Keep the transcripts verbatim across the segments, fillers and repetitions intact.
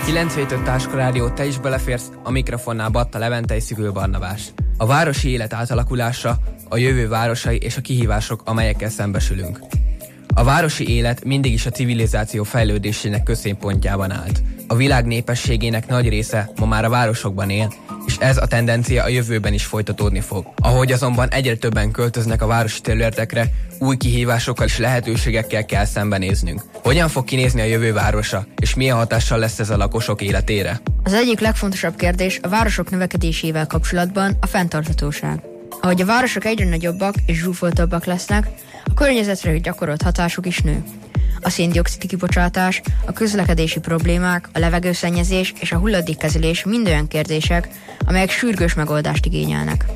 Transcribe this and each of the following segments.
kilencvenöt Táska Rádió, te is beleférsz, a mikrofonnál Batta Levente és Szigül Barnabás. A városi élet átalakulása, a jövő városai és a kihívások, amelyekkel szembesülünk. A városi élet mindig is a civilizáció fejlődésének középpontjában állt. A világ népességének nagy része ma már a városokban él, és ez a tendencia a jövőben is folytatódni fog. Ahogy azonban egyre többen költöznek a városi területekre, új kihívásokkal és lehetőségekkel kell szembenéznünk. Hogyan fog kinézni a jövő városa, és milyen hatással lesz ez a lakosok életére? Az egyik legfontosabb kérdés a városok növekedésével kapcsolatban a fenntarthatóság. Ahogy a városok egyre nagyobbak és zsúfoltabbak lesznek, a környezetre gyakorolt hatásuk is nő. A szén-dioxid kibocsátás, a közlekedési problémák, a levegőszennyezés és a hulladékkezelés mind olyan kérdések, amelyek sürgős megoldást igényelnek.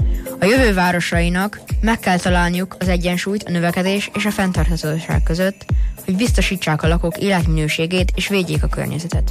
A jövő városainak meg kell találniuk az egyensúlyt a növekedés és a fenntarthatóság között, hogy biztosítsák a lakók életminőségét és védjék a környezetet.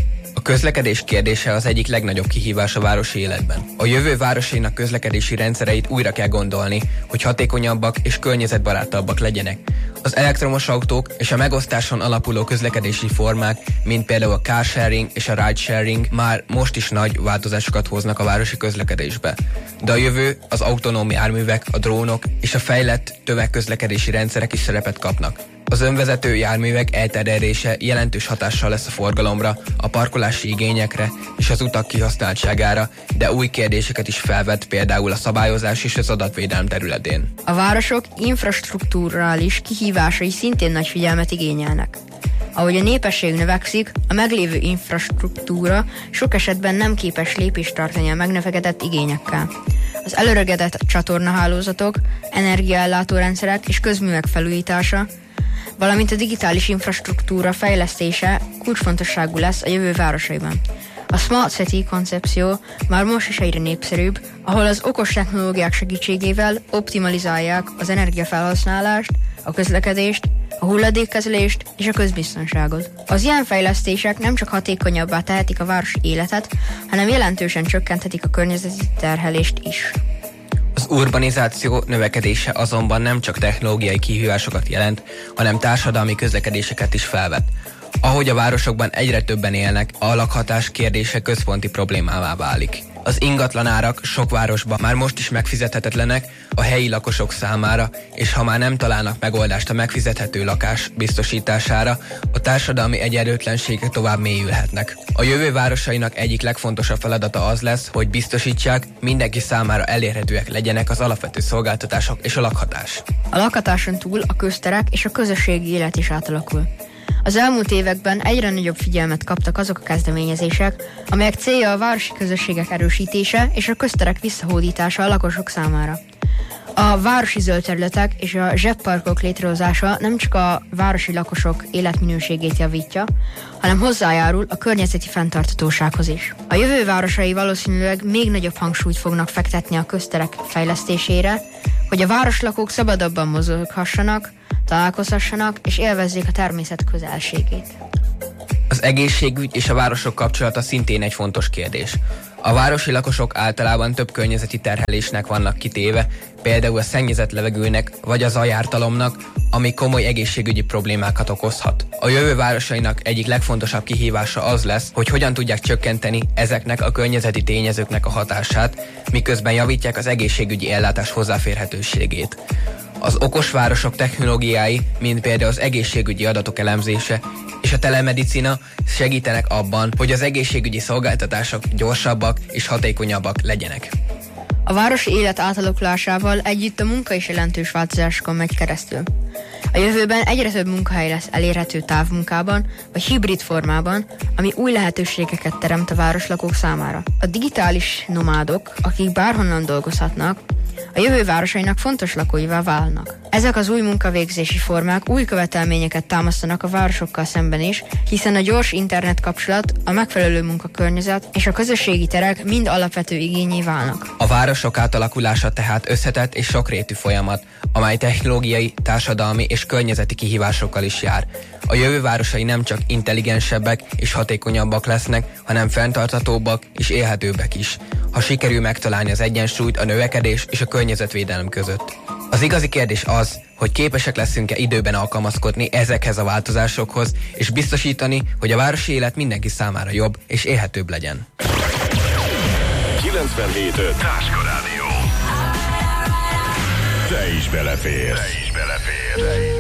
A közlekedés kérdése az egyik legnagyobb kihívás a városi életben. A jövő városainak közlekedési rendszereit újra kell gondolni, hogy hatékonyabbak és környezetbarátabbak legyenek. Az elektromos autók és a megosztáson alapuló közlekedési formák, mint például a carsharing és a ride-sharing már most is nagy változásokat hoznak a városi közlekedésbe. De a jövő, az autonóm járművek, a drónok és a fejlett tömegközlekedési rendszerek is szerepet kapnak. Az önvezető járművek elterjedése jelentős hatással lesz a forgalomra, a parkolási igényekre és az utak kihasználtságára, de új kérdéseket is felvet például a szabályozás és az adatvédelem területén. A városok infrastrukturális kihívásai szintén nagy figyelmet igényelnek. Ahogy a népesség növekszik, a meglévő infrastruktúra sok esetben nem képes lépést tartani a megnövekedett igényekkel. Az előregedett csatornahálózatok, energiaellátó rendszerek és közművek felújítása, valamint a digitális infrastruktúra fejlesztése kulcsfontosságú lesz a jövő városaiban. A Smart City koncepció már most is egyre népszerűbb, ahol az okos technológiák segítségével optimalizálják az energiafelhasználást, a közlekedést, a hulladékkezelést és a közbiztonságot. Az ilyen fejlesztések nem csak hatékonyabbá tehetik a városi életet, hanem jelentősen csökkenthetik a környezeti terhelést is. Az urbanizáció növekedése azonban nem csak technológiai kihívásokat jelent, hanem társadalmi közlekedéseket is felvet. Ahogy a városokban egyre többen élnek, a lakhatás kérdése központi problémává válik. Az ingatlanárak sok városban már most is megfizethetetlenek a helyi lakosok számára, és ha már nem találnak megoldást a megfizethető lakás biztosítására, a társadalmi egyenlőtlenségek tovább mélyülhetnek. A jövő városainak egyik legfontosabb feladata az lesz, hogy biztosítsák, mindenki számára elérhetőek legyenek az alapvető szolgáltatások és a lakhatás. A lakhatáson túl a közterek és a közösségi élet is átalakul. Az elmúlt években egyre nagyobb figyelmet kaptak azok a kezdeményezések, amelyek célja a városi közösségek erősítése és a közterek visszahódítása a lakosok számára. A városi zöld területek és a zsebparkok létrehozása nem csak a városi lakosok életminőségét javítja, hanem hozzájárul a környezeti fenntarthatósághoz is. A jövő városai valószínűleg még nagyobb hangsúlyt fognak fektetni a közterek fejlesztésére, hogy a városlakók szabadabban mozoghassanak, találkozhassanak és élvezzék a természet közelségét. Az egészségügy és a városok kapcsolata szintén egy fontos kérdés. A városi lakosok általában több környezeti terhelésnek vannak kitéve, például a szennyezett levegőnek vagy az zajártalomnak, ami komoly egészségügyi problémákat okozhat. A jövő városainak egyik legfontosabb kihívása az lesz, hogy hogyan tudják csökkenteni ezeknek a környezeti tényezőknek a hatását, miközben javítják az egészségügyi ellátás hozzáférhetőségét. Az okos városok technológiái, mint például az egészségügyi adatok elemzése és a telemedicina segítenek abban, hogy az egészségügyi szolgáltatások gyorsabbak és hatékonyabbak legyenek. A városi élet átalakulásával együtt a munka is jelentős változásokon megy keresztül. A jövőben egyre több munkahely lesz elérhető távmunkában vagy hibrid formában, ami új lehetőségeket teremt a városlakók számára. A digitális nomádok, akik bárhonnan dolgozhatnak, a jövő városainak fontos lakóivá válnak. Ezek az új munkavégzési formák új követelményeket támasztanak a városokkal szemben is, hiszen a gyors internet kapcsolat, a megfelelő munkakörnyezet és a közösségi terek mind alapvető igényé válnak. A városok átalakulása tehát összetett és sokrétű folyamat, amely technológiai, társadalmi és környezeti kihívásokkal is jár. A jövő városai nem csak intelligensebbek és hatékonyabbak lesznek, hanem fenntarthatóbbak és élhetőbbek is, ha sikerül megtalálni az egyensúlyt a növekedés és a környezetvédelem között. Az igazi kérdés az, hogy képesek leszünk-e időben alkalmazkodni ezekhez a változásokhoz, és biztosítani, hogy a városi élet mindenki számára jobb és élhetőbb legyen. kilencvenhét öt Táska Rádió. Te is beleférsz. Te is beleférsz.